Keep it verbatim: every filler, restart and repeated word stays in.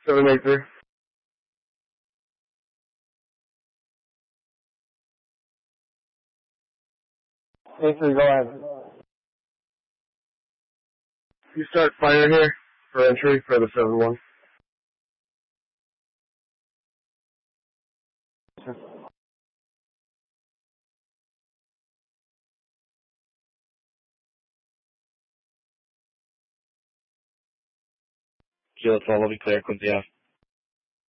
seven eight three. eight three, go ahead. You start fire here for entry for the seven one. Kilo twelve will be clear, Quincy off.